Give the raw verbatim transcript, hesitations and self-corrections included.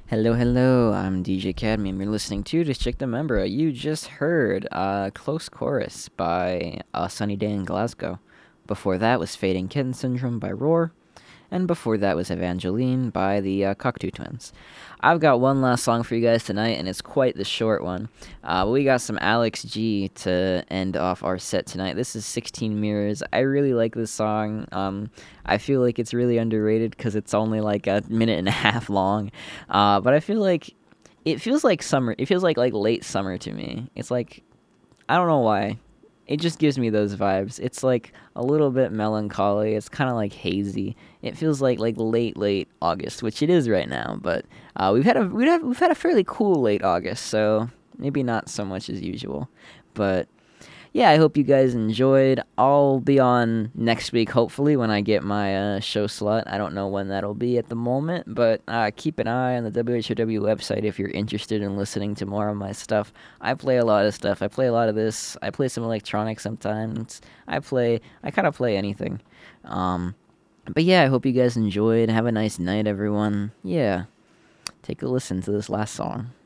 Hello, hello. I'm D J Cadmium. You're listening to District the Member. You just heard uh, Close Chorus by uh, Sunny Day in Glasgow. Before that was Fading Kitten Syndrome by Roar. And before that was Evangeline by the uh, Cocteau Twins. I've got one last song for you guys tonight, and it's quite the short one. Uh, but we got some Alex G to end off our set tonight. This is sixteen Mirrors. I really like this song. Um, I feel like it's really underrated because it's only like a minute and a half long. Uh, but I feel like it feels like summer. It feels like like late summer to me. It's like I don't know why. It just gives me those vibes. It's like a little bit melancholy. It's kind of like hazy. It feels like like late late August, which it is right now. But uh, we've had a we've had, we've had a fairly cool late August, so maybe not so much as usual. But yeah, I hope you guys enjoyed. I'll be on next week, hopefully, when I get my uh, show slot. I don't know when that'll be at the moment, but uh, keep an eye on the W H O W website if you're interested in listening to more of my stuff. I play a lot of stuff. I play a lot of this. I play some electronic sometimes. I play, I kind of play anything. Um, but yeah, I hope you guys enjoyed. Have a nice night, everyone. Yeah, take a listen to this last song.